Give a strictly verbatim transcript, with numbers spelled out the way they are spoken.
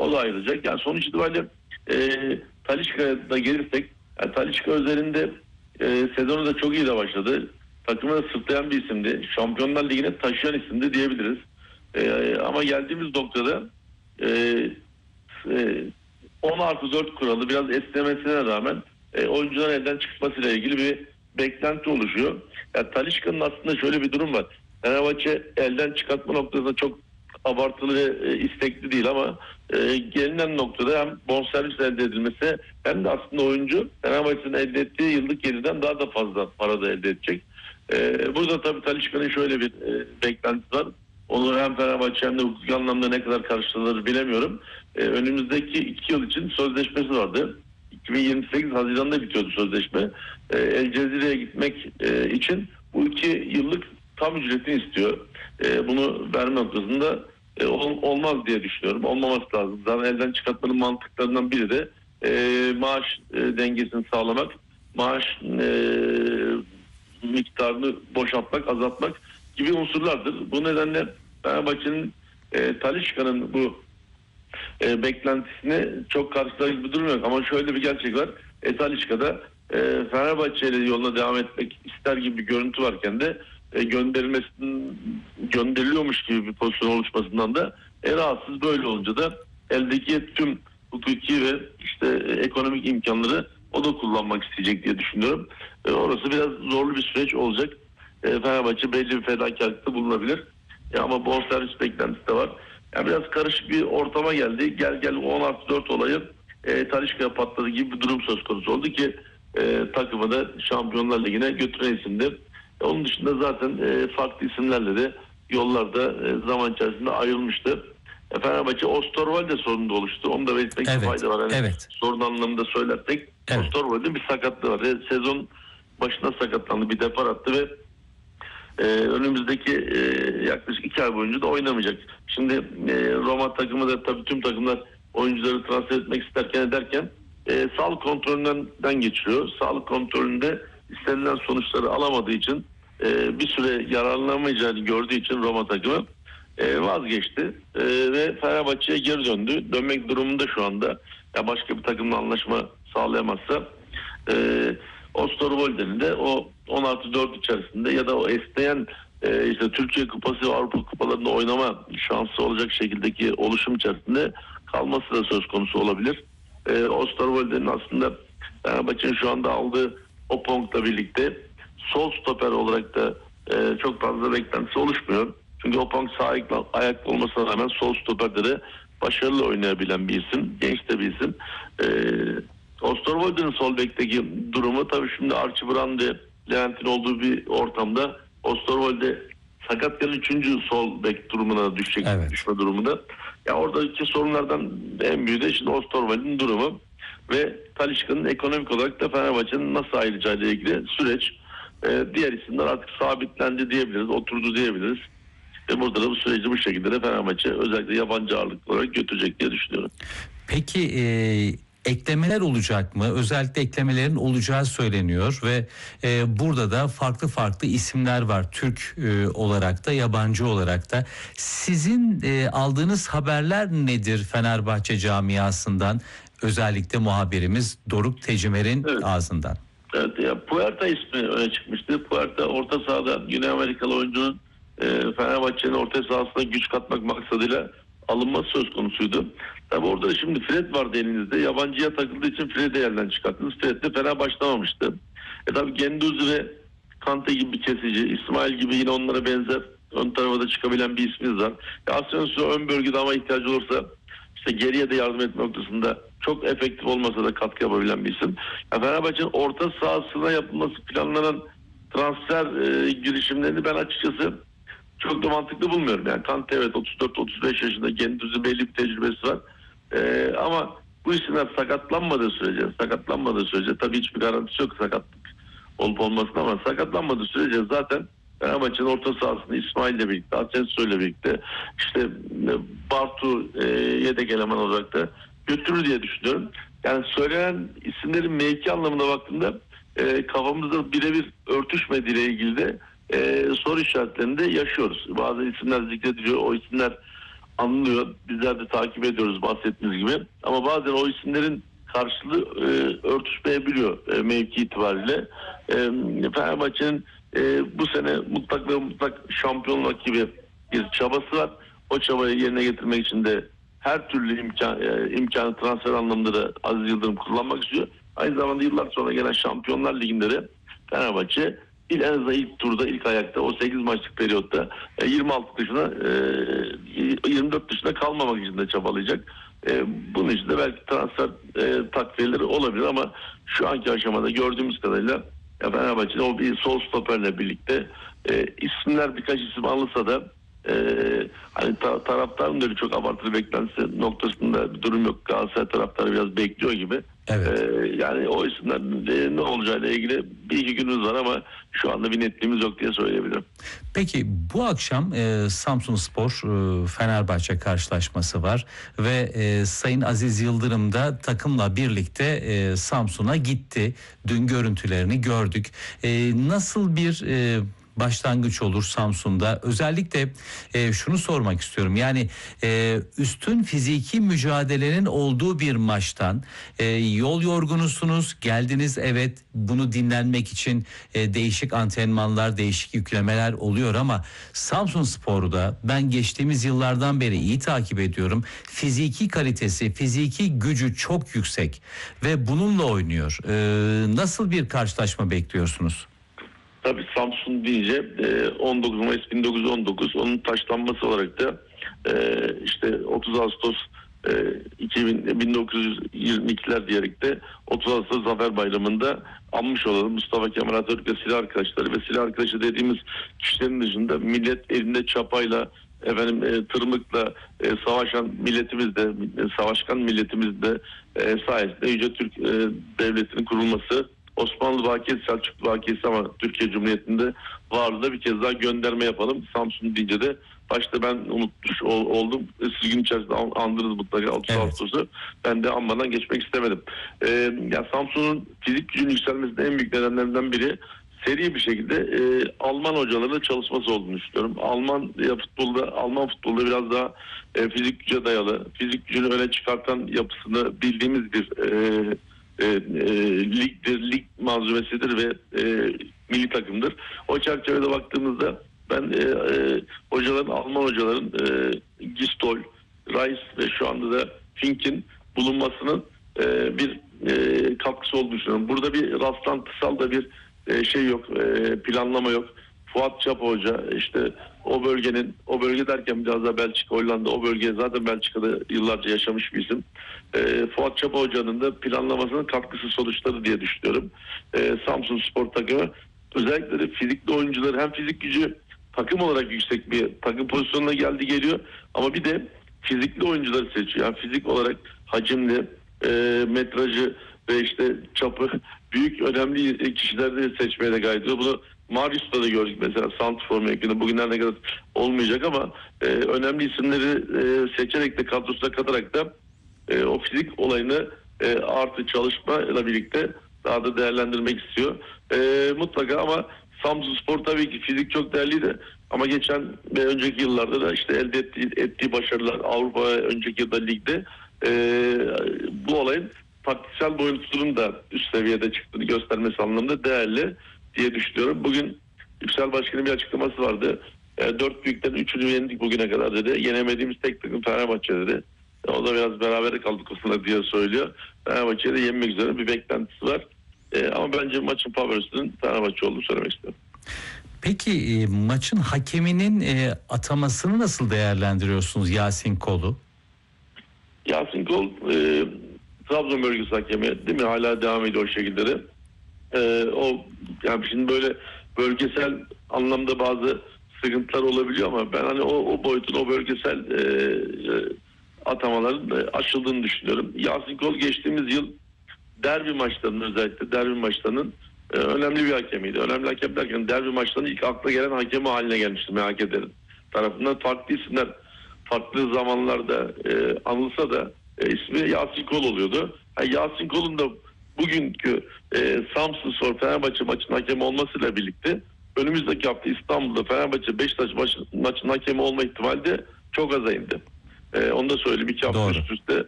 o da ayrılacak. Yani sonuç itibariyle e, Talisca'ya da gelirsek, yani Talisca özelinde e, sezonu da çok iyi de başladı. Takımı da sırtlayan bir isimdi. Şampiyonlar Ligi'ne taşıyan isimdi diyebiliriz. E, ama geldiğimiz noktada e, e, on artı dört kuralı biraz esnemesine rağmen e, oyuncuların elden çıkmasıyla ilgili bir beklenti oluşuyor. Yani Talisca'nın aslında şöyle bir durum var. Fenerbahçe elden çıkartma noktasında çok abartılı ve e, istekli değil ama e, gelinen noktada hem bonservis elde edilmesi hem de aslında oyuncu Fenerbahçe'nin elde ettiği yıllık gelirden daha da fazla para da elde edecek. E, burada tabii Talisca'nın şöyle bir e, beklentisi var. Onu hem Fenerbahçe hem de hukuki anlamda ne kadar karşılanır bilemiyorum. E, önümüzdeki iki yıl için sözleşmesi vardı. iki bin yirmi sekiz Haziran'da bitiyordu sözleşme. E, El Cezire'ye gitmek e, için bu iki yıllık tam ücretini istiyor. E, bunu verme noktasında e, ol, olmaz diye düşünüyorum. Olmaması lazım. Zaten elden çıkartmanın mantıklarından biri de e, maaş e, dengesini sağlamak, maaş e, miktarını boşaltmak, azaltmak gibi unsurlardır. Bu nedenle Fenerbahçe'nin e, Talisca'nın bu e, beklentisini çok karşılayıcı bir durum yok. Ama şöyle bir gerçek var. E, Talisca'da e, Fenerbahçe ile yoluna devam etmek ister gibi bir görüntü varken de e, gönderilmesinin gönderiliyormuş gibi bir pozisyon oluşmasından da e, rahatsız. Böyle olunca da eldeki tüm hukuki ve işte e, ekonomik imkanları o da kullanmak isteyecek diye düşünüyorum. E, orası biraz zorlu bir süreç olacak. E, Fenerbahçe belli bir fedakarlıkta bulunabilir. E, ama bonservis beklentisi de var. Yani biraz karışık bir ortama geldi. Gel gel on artı dört olayı e, Talisca'ya patladı gibi bir durum söz konusu oldu ki e, takımı da Şampiyonlar Ligi'ne götüren isimdi. E, onun dışında zaten e, farklı isimlerle de yollarda e, zaman içerisinde ayrılmıştı. E, Fenerbahçe Osterwolde sorunu da oluştu. Onu da belirtmekte evet, fayda var. Yani evet. sorun anlamında söylersek Evet. Osterwolde'nin bir sakatlığı var. E, sezon başına sakatlandı. Bir depar attı ve Ee, önümüzdeki e, yaklaşık iki ay boyunca da oynamayacak. Şimdi e, Roma takımı da tabii tüm takımlar oyuncuları transfer etmek isterken ederken e, sağlık kontrolünden geçiriyor. Sağlık kontrolünde istenilen sonuçları alamadığı için e, bir süre yararlanamayacağını gördüğü için Roma takımı e, vazgeçti e, ve Fenerbahçe'ye geri döndü. Dönmek durumunda şu anda. Ya başka bir takımla anlaşma sağlayamazsa e, Osterwolde'nin de o on artı dört içerisinde ya da o esneyen e, işte Türkiye Kupası ve Avrupa Kupalarında oynama şansı olacak şekildeki oluşum içerisinde kalması da söz konusu olabilir. E, Osterwolde'nin aslında Fenerbahçe'nin şu anda aldığı Opong'la birlikte sol stoper olarak da e, çok fazla beklentisi oluşmuyor. Çünkü Opong sağ ayaklı, ayaklı olmasına rağmen sol stoperde de başarılı oynayabilen bir isim. Genç de bir isim. E, Osterwolde'nin sol bekteki durumu tabii şimdi Archie Brown ve Levent'in olduğu bir ortamda Osterwolde sakatken üçüncü sol bek durumuna düşecek, evet. düşme durumunda. Ya oradaki sorunlardan en büyüğü de şimdi Osterwolde'nin durumu ve Talisca'nın ekonomik olarak da Fenerbahçe'nin nasıl ayrılacağı ile ilgili süreç. Ee, diğer isimler artık sabitlendi diyebiliriz, oturdu diyebiliriz. Ve burada da bu süreci bu şekilde de Fenerbahçe özellikle yabancı ağırlıklı olarak götürecek diye düşünüyorum. Peki e, eklemeler olacak mı? Özellikle eklemelerin olacağı söyleniyor ve e, burada da farklı farklı isimler var. Türk e, olarak da yabancı olarak da. Sizin e, aldığınız haberler nedir Fenerbahçe camiasından? Özellikle muhabirimiz Doruk Tecimer'in evet. ağzından. Evet, ya Puerta ismi öne çıkmıştı. Puerta orta sahada Güney Amerikalı oyuncunun e, Fenerbahçe'nin orta sahasına güç katmak maksadıyla alınması söz konusuydu. Tabi orada şimdi Fred vardı elinizde. Yabancıya takıldığı için Fred'i elden çıkarttınız. Fred de fena başlamamıştı. E tabi Genduzi ve Kante gibi bir kesici, İsmail gibi yine onlara benzer ön tarafa da çıkabilen bir isminiz var. E Asensio ön bölgede ama ihtiyacı olursa işte geriye de yardım etme noktasında çok efektif olmasa da katkı yapabilen bir isim. Ya Fenerbahçe'nin orta sahasına yapılması planlanan transfer e, girişimlerini ben açıkçası çok da mantıklı bulmuyorum. Yani Kante evet otuz dört otuz beş yaşında, Genduzi belli bir tecrübesi var. Ee, ama bu isimler sakatlanmadığı sürece, sakatlanmadığı sürece tabii hiçbir garantisi yok sakatlık olup olmasına ama sakatlanmadığı sürece zaten Fenerbahçe'nin orta sahasını İsmail'le birlikte, Asensio'yla birlikte işte Bartu e, yedek eleman olarak da götürür diye düşünüyorum. Yani söylenen isimlerin mevki anlamına baktığımda e, kafamızda birebir örtüşmediğiyle ilgili de e, soru işaretlerinde yaşıyoruz. Bazı isimler zikrediliyor. O isimler anlıyor. Bizler de takip ediyoruz bahsettiğiniz gibi. Ama bazen o isimlerin karşılığı e, örtüşmeyebiliyor e, mevki itibariyle. E, Fenerbahçe'nin e, bu sene mutlak ve mutlak şampiyonluk gibi bir çabası var. O çabayı yerine getirmek için de her türlü imkan, e, imkanı transfer anlamında da Aziz Yıldırım kullanmak istiyor. Aynı zamanda yıllar sonra gelen Şampiyonlar Ligi'nde de Fenerbahçe İl, en azından ilk turda, ilk ayakta, o sekiz maçlık periyotta yirmi altı dışına, yirmi dört dışına kalmamak için de çabalayacak. Bunun için de belki transfer takviyeleri olabilir ama şu anki aşamada gördüğümüz kadarıyla Fenerbahçe'de o bir sol stoperle birlikte isimler, birkaç isim alırsa da hani ta, taraftarın da öyle çok abartılı beklentisi noktasında bir durum yok. Galatasaray taraftarı biraz bekliyor gibi. Evet. Ee, yani o isimler ne olacağıyla ilgili bir iki günümüz var ama şu anda bir netliğimiz yok diye söyleyebilirim. Peki bu akşam e, Samsunspor e, Fenerbahçe karşılaşması var ve e, Sayın Aziz Yıldırım da takımla birlikte e, Samsun'a gitti. Dün görüntülerini gördük. E, nasıl bir e, başlangıç olur Samsun'da? Özellikle e, şunu sormak istiyorum. Yani e, üstün fiziki mücadelenin olduğu bir maçtan e, yol yorgunusunuz, geldiniz, evet, bunu dinlenmek için e, değişik antrenmanlar, değişik yüklemeler oluyor ama Samsunspor'da ben geçtiğimiz yıllardan beri iyi takip ediyorum. Fiziki kalitesi, fiziki gücü çok yüksek ve bununla oynuyor. E, nasıl bir karşılaşma bekliyorsunuz? Tabii Samsun deyince on dokuz Mayıs bin dokuz yüz on dokuz, onun taşlanması olarak da işte otuz Ağustos bin dokuz yüz yirmi ikiler diyerek de otuz Ağustos Zafer Bayramı'nda anmış olalım. Mustafa Kemal Atatürk ve silah arkadaşları ve silah arkadaşı dediğimiz kişilerin dışında millet elinde çapayla, efendim tırmıkla savaşan milletimiz de, savaşkan milletimiz de sayesinde Yüce Türk Devleti'nin kurulması, Osmanlı Vakiyesi, Selçuklu Vakiyesi ama Türkiye Cumhuriyeti'nde varlığına bir kez daha gönderme yapalım. Samsun deyince de başta ben unutmuş ol, oldum. Siz gün içerisinde andınız mutlaka otuz Evet. Ağustos'u. Ben de anmadan geçmek istemedim. Ee, yani Samsun'un fizik gücünün yükselmesinin en büyük nedenlerinden biri seri bir şekilde e, Alman hocalarla çalışması olduğunu düşünüyorum. Alman ya futbolda Alman futbolda biraz daha e, fizik güce dayalı, fizik gücünü öne çıkartan yapısını bildiğimiz bir e, E, e, ligdir, lig malzemesidir ve e, milli takımdır. O çerçevede baktığımızda ben e, e, hocaların, Alman hocaların e, Gistol, Rice ve şu anda da Fink'in bulunmasının e, bir e, katkısı olduğunu düşünüyorum. Burada bir rastlantısal da bir e, şey yok, e, planlama yok. Fuat Çapa Hoca işte o bölgenin, o bölge derken biraz da Belçika, Hollanda, o bölge zaten Belçika'da yıllarca yaşamış bir isim. E, Fuat Çapa Hoca'nın da planlamasının katkısı sonuçları diye düşünüyorum. E, Samsunspor takımı özellikle de fizikli oyuncuları, hem fizik gücü takım olarak yüksek bir takım pozisyonuna geldi geliyor ama bir de fizikli oyuncuları seçiyor. Yani fizik olarak hacimli, e, metrajı ve işte çapı büyük, önemli kişileri de seçmeye de gayret ediyor. Bunu Marius'ta da gördük mesela santrfor mevkinde. Bugünler ne kadar olmayacak ama e, önemli isimleri e, seçerek de kadrosuna katarak da e, o fizik olayını e, artı çalışmayla birlikte daha da değerlendirmek istiyor. E, mutlaka ama Samsunspor tabii ki fizik çok değerliydi. Ama geçen ve önceki yıllarda da işte elde ettiği, ettiği başarılar Avrupa ve önceki yılda ligde e, bu olayın taktiksel boyutunun da üst seviyede çıktığını göstermesi anlamında değerli diye düşünüyorum. Bugün Yüksel Başkan'ın bir açıklaması vardı. E, dört büyükten üçünü yendik bugüne kadar dedi. Yenemediğimiz tek takım Fenerbahçe dedi. E, o da biraz berabere kaldık aslında diye söylüyor. Fenerbahçe'yi de yenmek üzere bir beklentisi var. E, ama bence maçın favorisinin Fenerbahçe olduğunu söylemek istiyorum. Peki e, maçın hakeminin e, atamasını nasıl değerlendiriyorsunuz Yasin Kol'u? Yasin Kol e, Trabzon bölgesi hakemi değil mi? Hala devam ediyor o şekilde de. E, o yani şimdi böyle bölgesel anlamda bazı sıkıntılar olabiliyor ama ben hani o, o boyutun, o bölgesel e, e, atamaların e, aşıldığını düşünüyorum. Yasin Kol geçtiğimiz yıl derbi maçlarının, özellikle derbi maçlarının e, önemli bir hakemiydi. Önemli hakem derken derbi maçlarının ilk akla gelen hakemi haline gelmişti M H K'lerin tarafından. Farklı isimler farklı zamanlarda e, anılsa da e, ismi Yasin Kol oluyordu. Yani Yasin Kol'un da bugünkü e, Samsunspor Fenerbahçe maçının hakemi olmasıyla birlikte önümüzdeki hafta İstanbul'da Fenerbahçe Beşiktaş maç, maçının hakemi olma ihtimali de çok aza indi. E, onu da söyleyeyim. iki hafta Doğru. üst üste